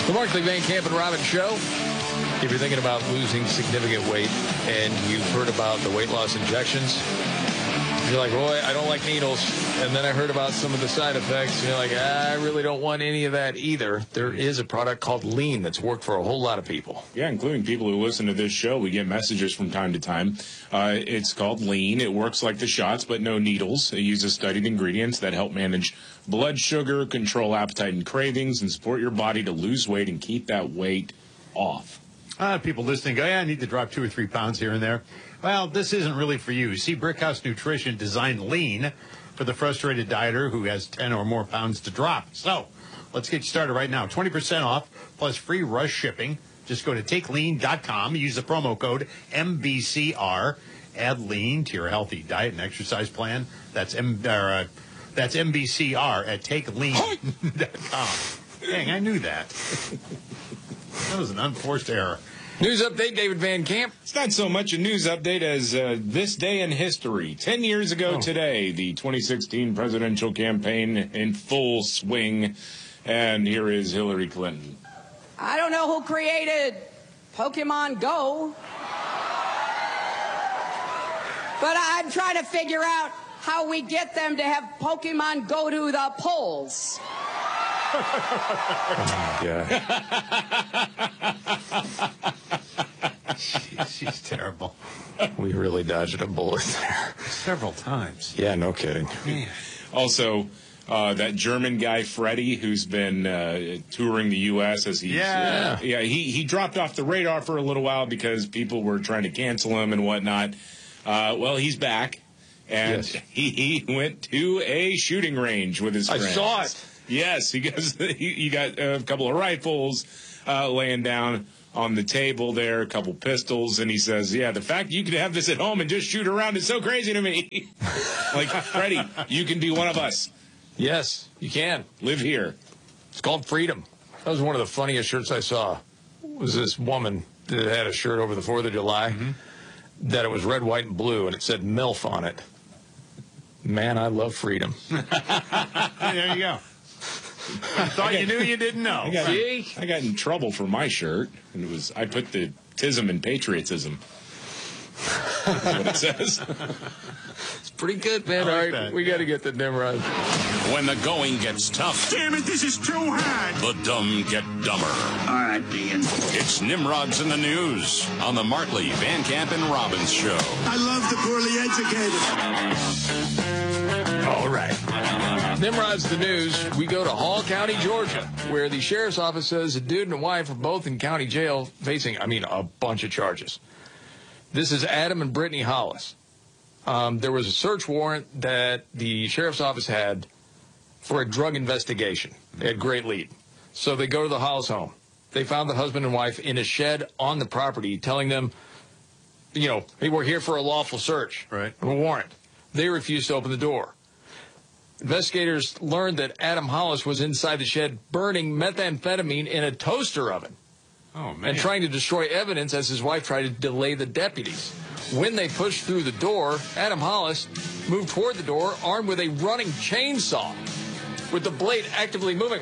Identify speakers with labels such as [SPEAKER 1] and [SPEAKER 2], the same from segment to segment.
[SPEAKER 1] The Markley, Van Camp, and Robbins Show. If you're thinking about losing significant weight and you've heard about the weight loss injections, you're like, boy, I don't like needles. And then I heard about some of the side effects. And you're like, I really don't want any of that either. There is a product called Lean that's worked for a whole lot of people.
[SPEAKER 2] Yeah, including people who listen to this show. We get messages from time to time. It's called Lean. It works like the shots, but no needles. It uses studied ingredients that help manage blood sugar, control appetite and cravings, and support your body to lose weight and keep that weight off.
[SPEAKER 3] People listening go, yeah, I need to drop 2 or 3 pounds here and there. Well, this isn't really for you. See, Brickhouse Nutrition designed Lean for the frustrated dieter who has 10 or more pounds to drop. So let's get you started right now. 20% off plus free rush shipping. Just go to takelean.com. Use the promo code MBCR. Add Lean to your healthy diet and exercise plan. That's MBCR at takelean.com. Dang, I knew that. That was an unforced error.
[SPEAKER 1] News update, David Van Camp.
[SPEAKER 2] It's not so much a news update as this day in history. 10 years ago today, the 2016 presidential campaign in full swing. And here is Hillary Clinton.
[SPEAKER 4] I don't know who created Pokemon Go, but I'm trying to figure out how we get them to have Pokemon go to the polls.
[SPEAKER 1] Yeah.
[SPEAKER 3] She's terrible.
[SPEAKER 1] We really dodged a bullet there.
[SPEAKER 3] Several times.
[SPEAKER 1] Yeah, no kidding.
[SPEAKER 3] Man.
[SPEAKER 2] Also, that German guy, Freddie, who's been touring the U.S. as he's... he dropped off the radar for a little while because people were trying to cancel him and whatnot. Well, he's back, and he went to a shooting range with his friends.
[SPEAKER 1] I saw it.
[SPEAKER 2] Yes, he got a couple of rifles laying down on the table there, a couple pistols, and he says, yeah, the fact you can have this at home and just shoot around is so crazy to me. Like, Freddie, you can be one of us.
[SPEAKER 1] Yes, you can.
[SPEAKER 2] Live here.
[SPEAKER 1] It's called Freedom. That was one of the funniest shirts I saw. Was this woman that had a shirt over the 4th of July that it was red, white, and blue, and it said MILF on it. Man, I love freedom.
[SPEAKER 3] There you go. I thought you knew you didn't know.
[SPEAKER 2] I got in trouble for my shirt, and I put the tism in patriotism. That's what it says.
[SPEAKER 1] It's pretty good, man. All right, we got to get the Nimrod.
[SPEAKER 5] When the going gets tough.
[SPEAKER 6] Damn it, this is too hard.
[SPEAKER 5] The dumb get dumber.
[SPEAKER 6] All right, Dean.
[SPEAKER 5] It's Nimrod's in the News on the Markley, Van Camp, and Robbins Show.
[SPEAKER 6] I love the poorly educated.
[SPEAKER 1] All right. Nimrod's the News. We go to Hall County, Georgia, where the sheriff's office says a dude and a wife are both in county jail facing, a bunch of charges. This is Adam and Brittany Hollis. There was a search warrant that the sheriff's office had for a drug investigation. They had great lead. So they go to the Hollis home. They found the husband and wife in a shed on the property telling them, hey, we're here for a lawful search.
[SPEAKER 3] Right.
[SPEAKER 1] A warrant. They refused to open the door. Investigators learned that Adam Hollis was inside the shed burning methamphetamine in a toaster oven.
[SPEAKER 3] Oh, man.
[SPEAKER 1] And trying to destroy evidence as his wife tried to delay the deputies. When they pushed through the door, Adam Hollis moved toward the door armed with a running chainsaw with the blade actively moving.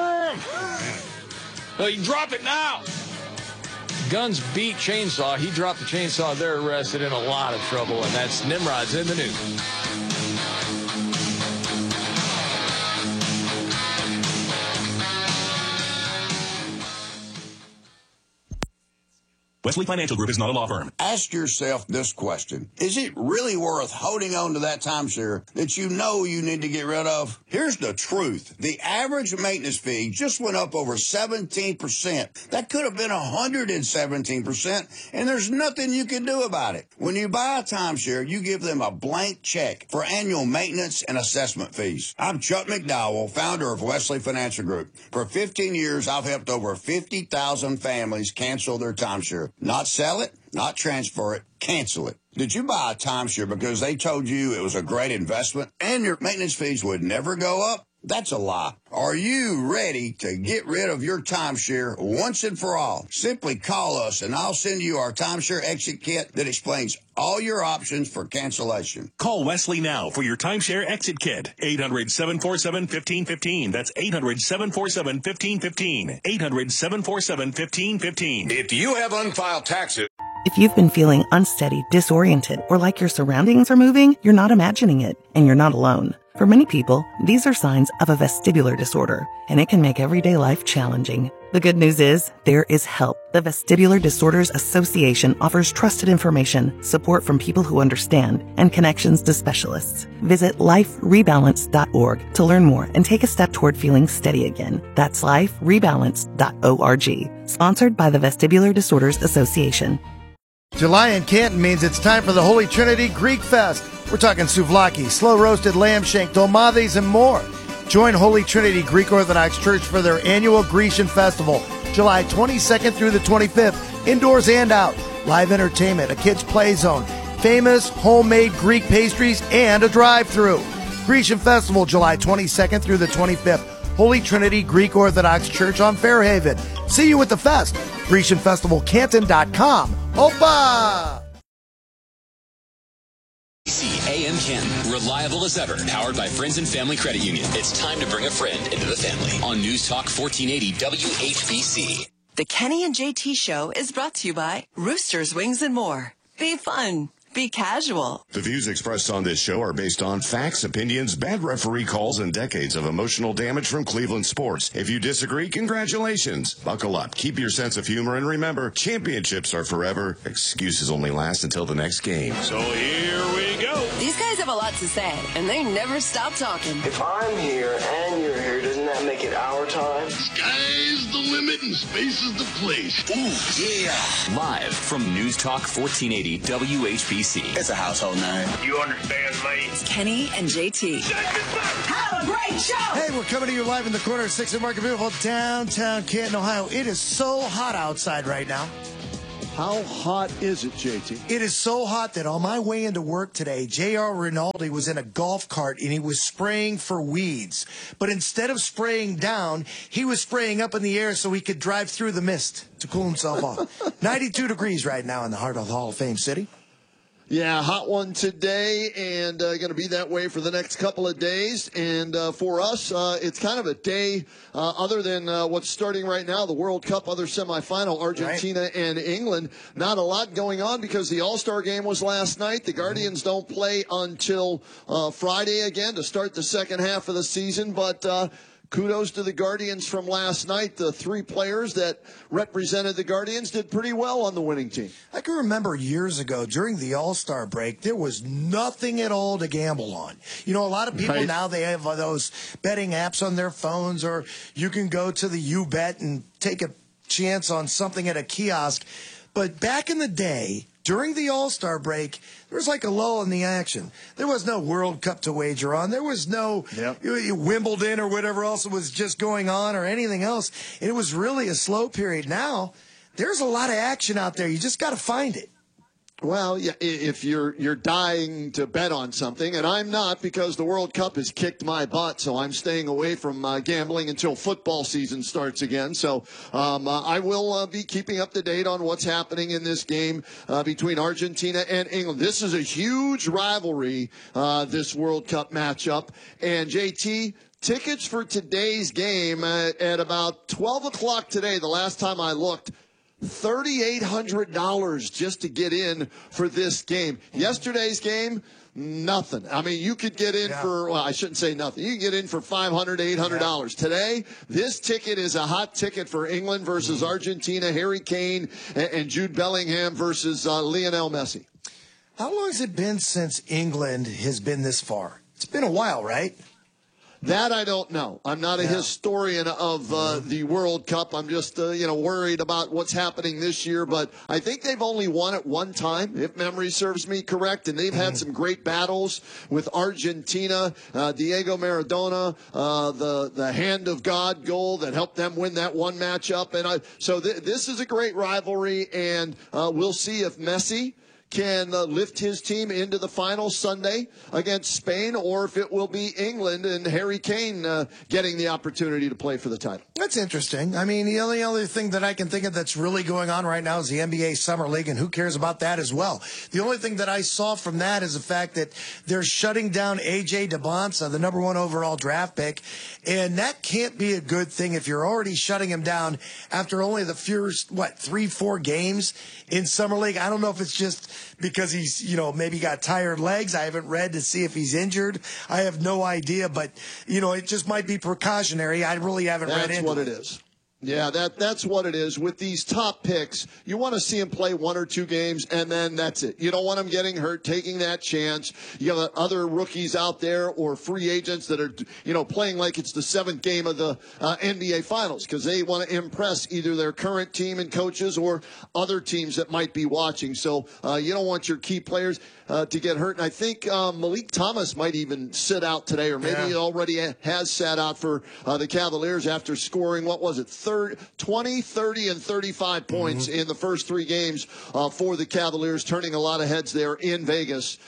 [SPEAKER 1] Drop it now! Guns beat chainsaw. He dropped the chainsaw. They're arrested, in a lot of trouble, and that's Nimrod's in the News.
[SPEAKER 7] Wesley Financial Group is not a law firm.
[SPEAKER 8] Ask yourself this question. Is it really worth holding on to that timeshare that you know you need to get rid of? Here's the truth. The average maintenance fee just went up over 17%. That could have been 117%, and there's nothing you can do about it. When you buy a timeshare, you give them a blank check for annual maintenance and assessment fees. I'm Chuck McDowell, founder of Wesley Financial Group. For 15 years, I've helped over 50,000 families cancel their timeshare. Not sell it, not transfer it, cancel it. Did you buy a timeshare because they told you it was a great investment and your maintenance fees would never go up? That's a lie. Are you ready to get rid of your timeshare once and for all? Simply call us and I'll send you our timeshare exit kit that explains all your options for cancellation.
[SPEAKER 7] Call Wesley now for your timeshare exit kit. 800-747-1515. That's 800-747-1515. 800-747-1515.
[SPEAKER 5] If you have unfiled taxes.
[SPEAKER 9] If you've been feeling unsteady, disoriented, or like your surroundings are moving, you're not imagining it, and you're not alone. For many people, these are signs of a vestibular disorder, and it can make everyday life challenging. The good news is, there is help. The Vestibular Disorders Association offers trusted information, support from people who understand, and connections to specialists. Visit liferebalance.org to learn more and take a step toward feeling steady again. That's liferebalance.org. Sponsored by the Vestibular Disorders Association.
[SPEAKER 10] July in Canton means it's time for the Holy Trinity Greek Fest. We're talking souvlaki, slow-roasted lamb shank, dolmades, and more. Join Holy Trinity Greek Orthodox Church for their annual Grecian Festival, July 22nd through the 25th, indoors and out. Live entertainment, a kids' play zone, famous homemade Greek pastries, and a drive-thru. Grecian Festival, July 22nd through the 25th. Holy Trinity Greek Orthodox Church on Fairhaven. See you at the fest. GrecianFestivalCanton.com. Opa!
[SPEAKER 11] AM Canton, reliable as ever, powered by Friends and Family Credit Union. It's time to bring a friend into the family on News Talk 1480 WHBC.
[SPEAKER 12] The Kenny and JT Show is brought to you by Rooster's Wings and More. Be fun. Be casual.
[SPEAKER 5] The views expressed on this show are based on facts, opinions, bad referee calls, and decades of emotional damage from Cleveland sports. If you disagree, congratulations. Buckle up, keep your sense of humor, and remember, championships are forever. Excuses only last until the next game.
[SPEAKER 11] So here we go.
[SPEAKER 12] These guys have a lot to say, and they never stop talking.
[SPEAKER 13] If I'm here and you're here, doesn't that make it our time?
[SPEAKER 6] Sky's the limit and space is the place.
[SPEAKER 11] Ooh, yeah. Live from News Talk 1480 WHBC.
[SPEAKER 13] It's a household name.
[SPEAKER 6] You understand me?
[SPEAKER 12] It's Kenny and JT.
[SPEAKER 4] Have a great show!
[SPEAKER 10] Hey, we're coming to you live in the corner of 6th and Market, beautiful downtown Canton, Ohio. It is so hot outside right now.
[SPEAKER 14] How hot is it, JT?
[SPEAKER 10] It is so hot that on my way into work today, J.R. Rinaldi was in a golf cart and he was spraying for weeds. But instead of spraying down, he was spraying up in the air so he could drive through the mist to cool himself off. 92 degrees right now in the heart of the Hall of Fame city.
[SPEAKER 14] Yeah, hot one today, and going to be that way for the next couple of days. And for us, it's kind of a day other than what's starting right now, the World Cup, other semifinal, Argentina and England. Not a lot going on because the All-Star game was last night. The Guardians don't play until Friday again to start the second half of the season, but kudos to the Guardians from last night. The three players that represented the Guardians did pretty well on the winning team.
[SPEAKER 10] I can remember years ago during the All-Star break, there was nothing at all to gamble on. You know, a lot of people now, they have those betting apps on their phones, or you can go to the YouBet and take a chance on something at a kiosk. But back in the day, during the All-Star break, there was like a lull in the action. There was no World Cup to wager on. There was no Wimbledon or whatever else was just going on or anything else. And it was really a slow period. Now, there's a lot of action out there. You just got to find it.
[SPEAKER 14] Well, yeah, if you're dying to bet on something, and I'm not because the World Cup has kicked my butt, so I'm staying away from gambling until football season starts again. So I will be keeping up to date on what's happening in this game between Argentina and England. This is a huge rivalry, this World Cup matchup. And JT, tickets for today's game at about 12 o'clock today, the last time I looked, $3,800 just to get in for this game. Yesterday's game, nothing. I mean, you could get in for, well, I shouldn't say nothing. You can get in for $500, $800. Today, this ticket is a hot ticket for England versus Argentina, Harry Kane and Jude Bellingham versus Lionel Messi.
[SPEAKER 10] How long has it been since England has been this far? It's been a while, right?
[SPEAKER 14] That I don't know. I'm not a historian of the World Cup. I'm just, worried about what's happening this year. But I think they've only won it one time, if memory serves me correct. And they've had some great battles with Argentina, Diego Maradona, the hand of God goal that helped them win that one matchup. And so this is a great rivalry. And we'll see if Messi can lift his team into the final Sunday against Spain, or if it will be England and Harry Kane getting the opportunity to play for the title.
[SPEAKER 10] That's interesting. I mean, the only other thing that I can think of that's really going on right now is the NBA Summer League, and who cares about that as well? The only thing that I saw from that is the fact that they're shutting down A.J. DeBonsa, the number 1 overall draft pick, and that can't be a good thing if you're already shutting him down after only the first, 3-4 games in Summer League. I don't know if it's just because he's, maybe got tired legs. I haven't read to see if he's injured. I have no idea, but, it just might be precautionary. I really haven't read into it.
[SPEAKER 14] That's what it is. Yeah, that's what it is. With these top picks, you want to see them play 1 or 2 games, and then that's it. You don't want them getting hurt, taking that chance. You have other rookies out there or free agents that are, playing like it's the 7th game of the NBA Finals because they want to impress either their current team and coaches or other teams that might be watching. So you don't want your key players to get hurt. And I think Malik Thomas might even sit out today, or maybe he already has sat out for the Cavaliers after scoring, 20, 30, and 35 points in the first 3 games for the Cavaliers, turning a lot of heads there in Vegas.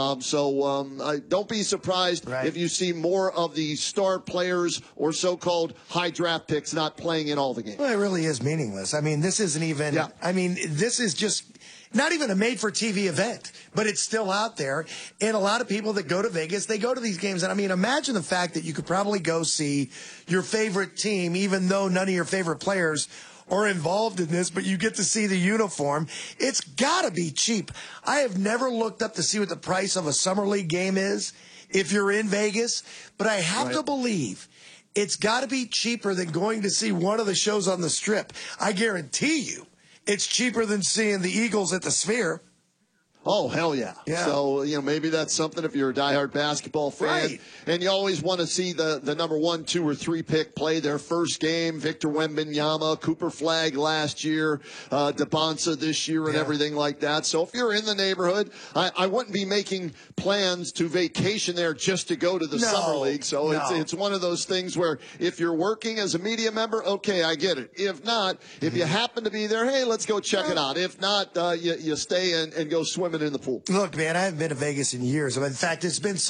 [SPEAKER 14] Don't be surprised if you see more of the star players or so-called high draft picks not playing in all the games.
[SPEAKER 10] Well, it really is meaningless. I mean, this isn't even, this is just not even a made-for-TV event, but it's still out there. And a lot of people that go to Vegas, they go to these games. And, I mean, imagine the fact that you could probably go see your favorite team, even though none of your favorite players are involved in this, but you get to see the uniform. It's got to be cheap. I have never looked up to see what the price of a Summer League game is if you're in Vegas, but I have to believe it's got to be cheaper than going to see one of the shows on the Strip. I guarantee you it's cheaper than seeing the Eagles at the Sphere.
[SPEAKER 14] Oh, hell yeah. So, maybe that's something if you're a diehard basketball fan.
[SPEAKER 10] Right.
[SPEAKER 14] And you always want to see the number 1, 2, or 3 pick play their first game. Victor Wembanyama, Cooper Flagg last year, DeBonsa this year, and everything like that. So if you're in the neighborhood, I wouldn't be making plans to vacation there just to go to the Summer League. So it's one of those things where if you're working as a media member, okay, I get it. If not, if you happen to be there, hey, let's go check it out. If not, you stay and go swimming in the pool.
[SPEAKER 10] Look, man, I haven't been to Vegas in years. In fact, it's been